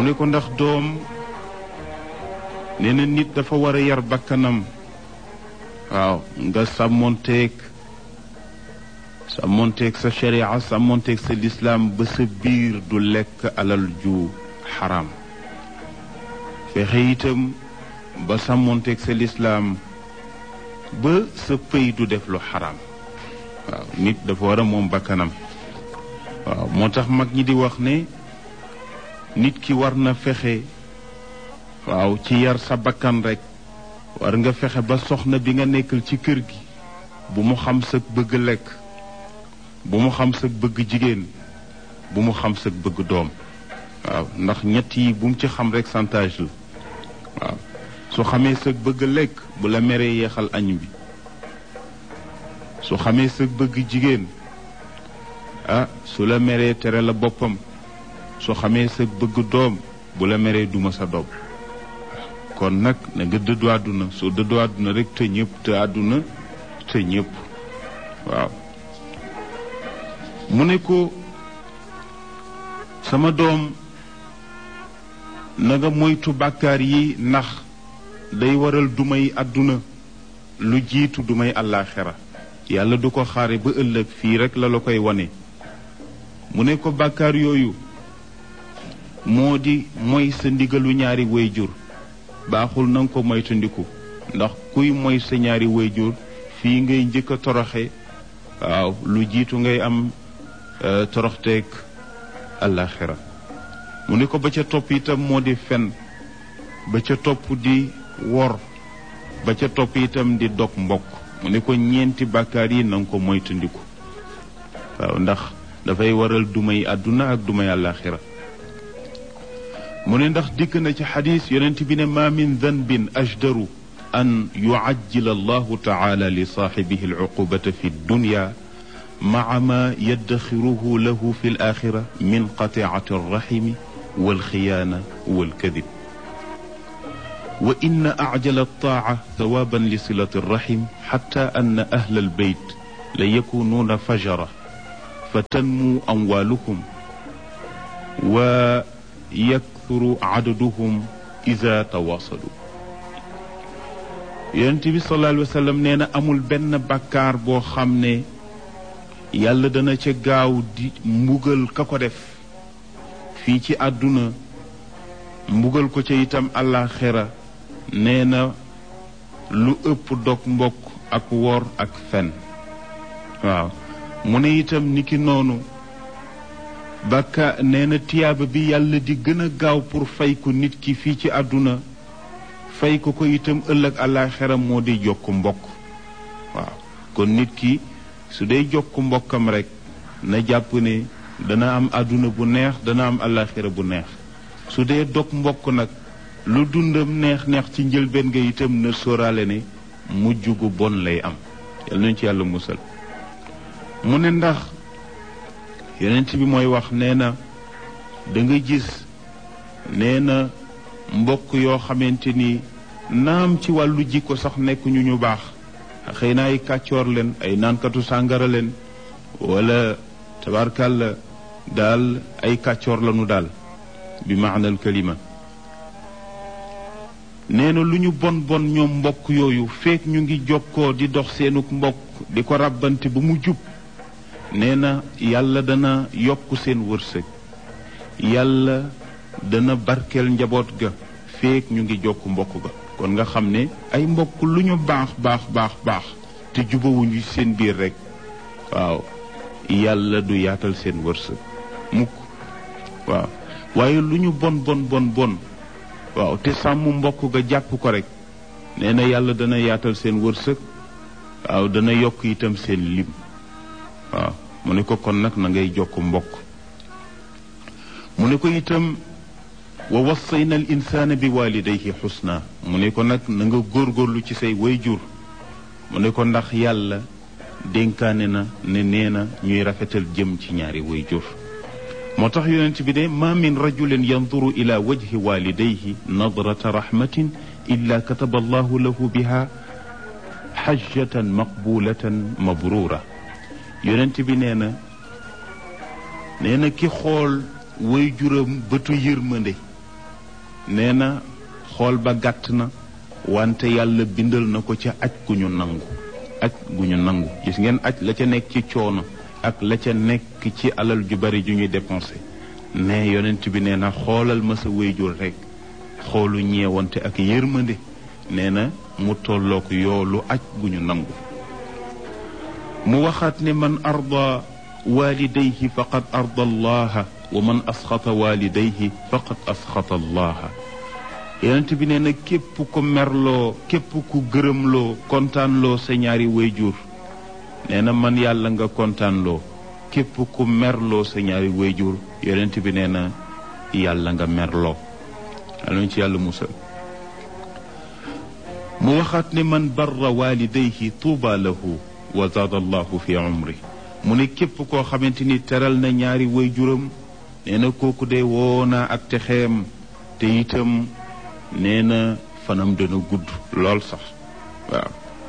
mu ne ko ndax doom nee na nit dafa war a yar bakkanam waaw nga sàmmonteeg sa sharia sàmmonteeg sa lislaam ba sa biir du lekk alal ju xaraam fexe itam ba sàmmonteeg sa lislaam ba sa pëy du def lu xaraam waaw nit dafa war a moom bakkanam waaw moo tax mag ñi di wax ne nit ki war na fexe waaw ci yar sa bakkan rek war nga fexe ba soxna bi nga nekkal ci kër gi bu mu xam sa bëgg lekk bu mu xam sa bëgg jigéen bu mu xam sa bëgg doom waaw ndax ñett yi bu mu ci xam rek chantage la waaw su xamee sa bëgg lekk bu la meree yeexal añ bi su xamee sa bëgg jigéen su la meree tere la boppam su xamee sa bëgg doom bu la meree duma sa doom kon nag na nga dëddu àdduna soo dëddu àdduna rek te ñëpp te àdduna te ñëpp waaw mu ne ko sama doom na nga moytu bàkkaar yi ndax day waral dumay àdduna lu jiitu dumay àllaaxira yàlla du ko xaare ba ëllëg fii rek la koy wane mu ne ko bàkkaar yooyu moo di mooy sa ndigalu ñaari wayjur baaxul na nga ko moytandiku ndax kuy moy sa ñaari wayjur fii ngay njëkk a toroxe waaw lu jiitu ngay am toroxteeg àllaaxira mu ne ko ba ca topp itam moo di fen ba ca topp di wor ba ca topp itam di dog mbokk mu ne ko ñeenti bàkkaar yi na nga ko moytandiku waaw ndax dafay waral dumay àdduna ak dumay àllaaxira mu ne ndax dikk na ci xadis yonent bi ne ma min danbin ajdaru an yuajjila allahu taala li saaxibihi alcuqubata fi dunya maca ma yaddaxiruhu lahu fi alaxira min qatiicati alraximi walxiyaana walkadib wa inna acjala altaaca thawaaban li silati alraxim xatta anna ahla albeyt la yakunuuna fajara fa tanmu amwaaluhum wa yakthuru adaduhum ida tawaasalu yonent bi sallallahu alayhi wa sallam nee na amul benn bàkkaar boo xam ne yàlla dana ca gaaw di mbugal ka ko def fii ci àdduna mbugal ko ca itam àllaaxira nee na lu ëpp dog mbokk ak wor ak fen waaw mu ne itam niki noonu bàkka nee na tiyaaba bi yàlla di gën a gaaw pour fay ko nit ki fii ci àdduna fay ko ko itam ëllëg àllaaxira moo di jokk mbokk waaw kon nit ki su dee jokk mbokkam rek na jàpp ne dana am àdduna bu neex dana am àllaaxira bu neex su dee dog mbokk nag lu dundam neex neex ci njëlbeen nga itam na sóoraale ne mujj gu bon lay am yal nañu ci yàlla musal mu ne ndax yonent bi mooy wax nee na da nga gis nee na mbokk yoo xamante ni naam ci wàllu jikko sax nekk ñu baax xëy na ay kàccoor leen ay naankatu sàngara leen wala tabarkàlla daal ay kàccoor lañu daal bi maanal kalima nee na lu ñu bon bon ñoom mbokk yooyu feek ñu ngi jokkoo di dox seenuk mbokk di ko ràbbante ba mu jub nee na yàlla dana yokk seen wërsëg yàlla dana barkeel njaboot ga feek ñu ngi jokk mbokk ga kon nga xam ne ay mbokk lu ñu baax baax te jubawuñu seen biir rek waaw yàlla du yaatal seen wërsëg mukk waaw waaye lu ñu bon waaw te sàmm mbokk ga jàpp ko rek nee na yàlla dana yaatal seen wërsëg waaw dana yokk itam seen lim waaw mu ne ko kon nag na ngay jokk mbokk mu ne ko itam wa wassayna al insaana bi walidayhi xusna mu ne ko nag na nga góorgóorlu ci say wayjur mu ne ko ndax yàlla dénkaane na ne nee na ñuy rafetal jëm ci ñaari wayjur moo tax yonent bi ne ma min rajulin yanduru ila wajhi walidayhi nadrata rahmatin illa kataba allahu lahu biha xajjatan maqbulatan mabrura yonent bi nee na ki xool wayjuram bëtu yërmande nee na xool ba gàtt na wante yàlla bindal na ko ca aj gu ñu nangu gis ngeen aj la ca nekk ci coono ak la ca nekk ci alal ju bari ju ñuy dépensé ne yonent bi nee na xoolal ma sa wéyjur rek xoolu ñeewante ak yërmande nee na mu tollook yoolu aj gu ñu nangu mu waxaat ne man arda walidayhi faqad arda allaha wa man asxata walidayhi faqad asxata allaha yonent bi nee na képp ku merloo képp ku gërëmloo kontaanloo sa ñaari wayjur nee na man yàlla nga kontaanloo képp ku merloo sa ñaari wayjur yonent bi nee na yàlla nga merloo alon ci yàlla musal mu waxaat ne man barra walidayhi tuuba lahu wa zaada allahu fi umri mu ne képp koo xamante ni teral na ñaari wayjuram nee na kooku de woona ak texeem te itam nee na fanam dana gudd lool sax waaw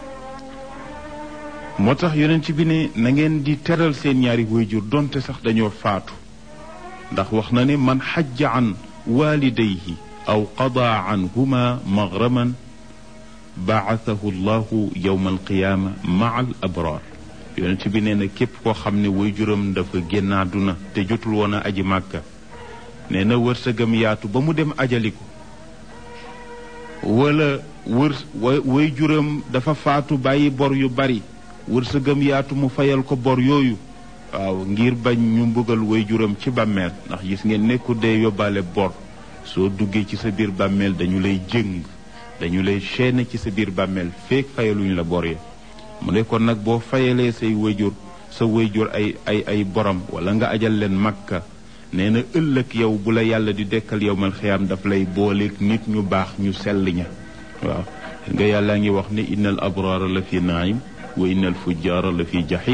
moo tax yonent bi ne na ngeen di teral seen ñaari wayjur donte sax dañoo faatu ndax wax na ne man xajja an walidayhi aw qada anhuma maghraman baathahu llahu yawma alqiyaama maa al abrar yonent bi nee na képp koo xam ne wayjuram dafa génn àdduna te jotul woon a aji màkka nee na wërsëgam yaatu ba mu dem ajali ko wala wayjuram dafa faatu bàyyi bor yu bari wërsëgam yaatu mu fayal ko bor yooyu waaw ngir bañ ñu mbugal wayjuram ci bàmmeel ndax gis ngeen nekku dee yóbbaale bor soo duggee ci sa biir bàmmeel dañu lay jëng dañu lay chaîner ci sa biir bàmmeel feek fayaluñu la bor ya mu ne kon nag boo fayalee say wayjur sa wayjur ay borom wala nga ajal leen makka nee na ëllëg yow bu la yàlla di dekkal yowmal xiyaam daf lay booleeg nit ñu baax ñu sell ña waaw nga yàlla ngi wax ne innal abraara la fi naim wa innal fujjaara la fi jahim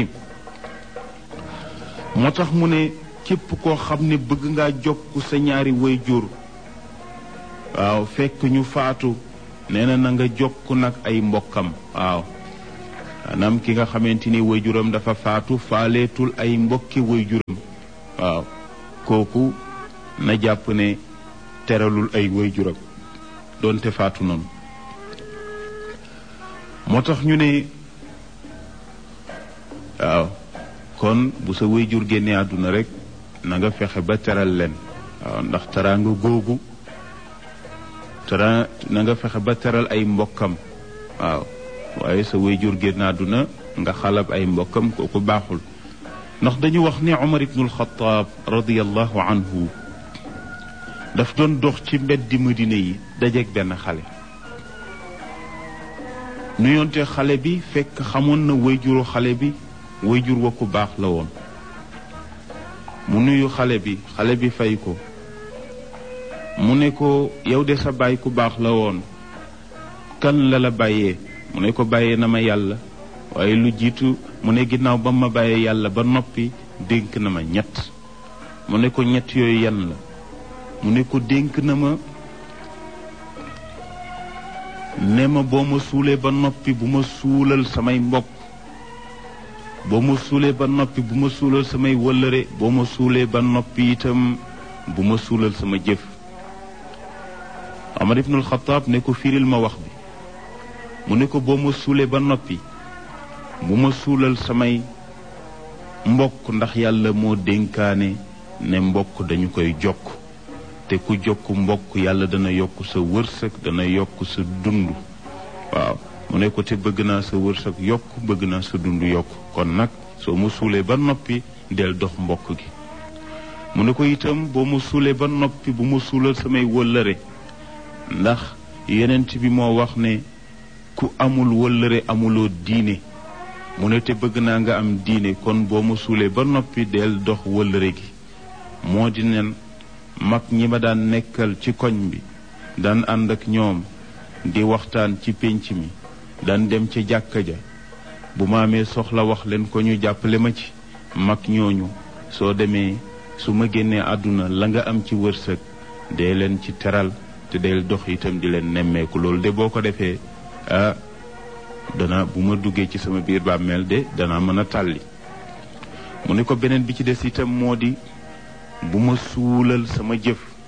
moo tax mu ne képp koo xam ne bëgg ngaa jokk sa ñaari wayjur waaw fekk ñu faatu nee na nga jokk nag ay mbokkam waaw maanaam ki nga xamante ni wayjuram dafa faatu faaleetul ay mbokki wayjuram waaw kooku na jàpp ne teralul ay wayjuram doonte faatu noonu moo tax ñu ne waaw kon bu sa wayjur génnee àdduna rek na nga fexe ba teral leen waaw ndax teraanga googu na nga fexe ba teral ay mbokkam waaw waaye sa wayjur génn àdduna nga xalab ay mbokkam kooku baaxul ndax dañu wax ne Umar ibnul Xattaab radiyallahu anhu daf doon dox ci mbeddi Madina yi dajeeg benn xale nuyoonte xale bi fekk xamoon na wayjuru xale bi wayjur wa ku baax la woon mu nuyu xale bi fay ko mu ne ko yow de sa baay ku baax la woon kan la bàyyee mu ne ko bàyyee na ma yàlla waaye lu jiitu mu ne ginnaaw ba ma bàyyee yàlla ba noppi dénk na ma ñett mu ne ko ñett yooyu yan la mu ne ko dénk na ma ne ma boo ma suulee ba noppi bu ma suulal samay mbokk boo ma suulee ba noppi bu ma suulal samay wëllëre boo ma suulee ba noppi itam bu ma suulal sama jëf Omar ibnul Xataab ne ko firil ma wax bi mu ne ko boo ma suulee ba noppi bu ma suulal samay mbokk ndax yàlla moo dénkaane ne mbokk dañu koy jokk te ku jokk mbokk yàlla dana yokk sa wërsëg dana yokk sa dund waaw mu ne ko te bëgg naa sa wërsëg yokk bëgg naa sa dund yokk kon nag soo ma suulee ba noppi del dox mbokk gi mu ne ko itam boo ma suulee ba noppi bu ma suulal samay wëllëre ndax yenent bi moo wax ne ku amul wëllëre amuloo diine mu ne te bëgg naa nga am diine kon boo ma suulee ba noppi del dox wëllëre gi moo di nen mag ñi ma daan nekkal ci koñ bi daan ànd ak ñoom di waxtaan ci pénc mi daan dem ca jàkka ja bu ma amee soxla wax leen ko ñu jàppale ma ci mag ñooñu soo demee su ma génnee àdduna la nga am ci wërsëg dee leen ci teral te del dox itam di leen nemmeeku loolu de boo ko defee dana bu ma duggee ci sama biir bàmmeel de dana mën a tàlli mu ne ko beneen bi ci des itam moo di bu ma suulal sama jëf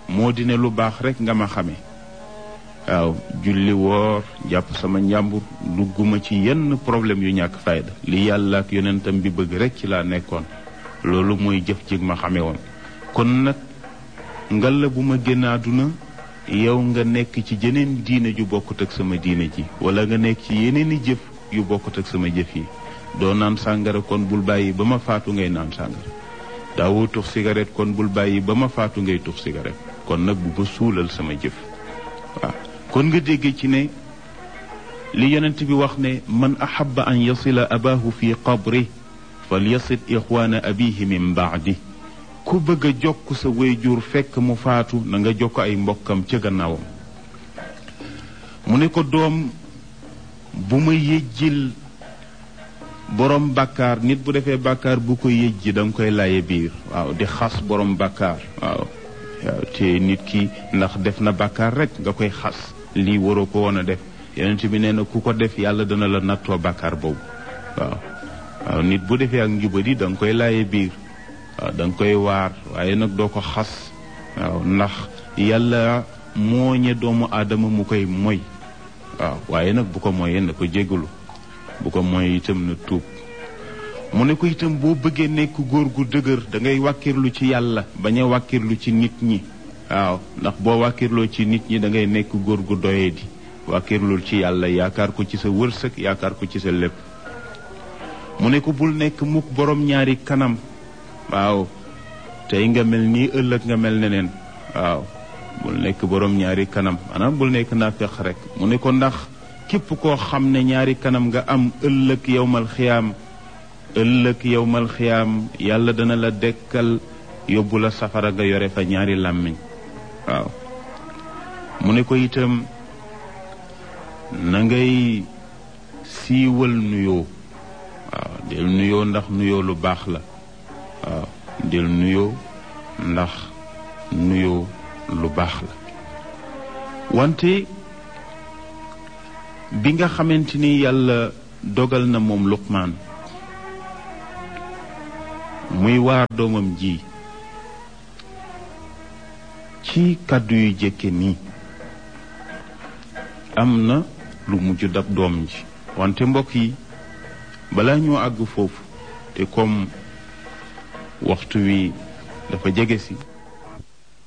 moo di ne lu baax rek nga ma xame waaw julli woor jàpp sama njàmbur dugguma ci yenn problème yu ñàkk fayda li yàlla ak yonentam bi bëgg rek ci laa nekkoon loolu mooy jëf jig ma xame woon kon nag ngal la bu ma génn àdduna yow nga nekk ci jeneen diine ju bokkut ak sama diine ji wala nga nekk ci yeneeni jëf yu bokkut ak sama jëf yi doo naan sàngara kon bul bàyyi ba ma faatu ngay naan sàngara daawoo tux cigarette kon bul bàyyi ba ma faatu ngay tux cigarette kon nag bu ba suulal sama jëf waaw kon nga dégg ci ne li yonent bi wax ne man ahabba an yasila abahu fi qabri fal yasid ixwaana abihi min baadi ku bëgg a jokk sa wayjur fekk mu faatu na nga jokk ay mbokkam ca gannaawam mu ne ko doom bu ma yëjjil borom bàkkaar nit bu defee bàkkaar bu ko yëjji da nga koy laaye biir waaw di xas borom bàkkaar waaw te nit ki ndax def na bàkkaar rek nga koy xas lii waroo ko woon a def yonent bi nee na ku ko def yàlla dana la nattoo bàkkaar boobu waaw nit bu defee ak njubadi da nga koy laaye biir waaw da nga koy waar waaye nag doo ko xas waaw ndax yàlla mooñe doomu aadama mu koy moy waaw waaye nag bu ko moyee na ko jégalu bu ko moy itam na tuub mu ne ko itam boo bëggee nekk góor gu dëgër da ngay wàkkirlu ci yàlla bañ a wàkkirlu ci nit ñi waaw ndax boo wàkkirloo ci nit ñi da ngay nekk góor gu doyee di wàkkirlul ci yàlla yaakaar ko ci sa wërsëg yaakaar ko ci sa lépp mu ne ko bul nekk mukk borom ñaari kanam waaw tey nga mel nii ëllëg nga mel neneen waaw bul nekk borom ñaari kanam maanaam bul nekk naafeq rek mu ne ko ndax képp koo xam ne ñaari kanam nga am ëllëg yowmal xiyaam yàlla dana la dekkal yóbbu la safara nga yore fa ñaari làmmiñ waaw mu ne ko itam na ngay siiwal nuyoo waaw del nuyoo ndax nuyoo lu baax la waaw del nuyoo ndax nuyoo lu baax la wante bi nga xamante ni yàlla dogal na moom Luqmaan muy waar doomam ji ci kàddu yu jëkke nii am na lu mujj dab doom ji wante mbokk yi balaa ñoo àgg foofu te comme waxtu wi dafa jege si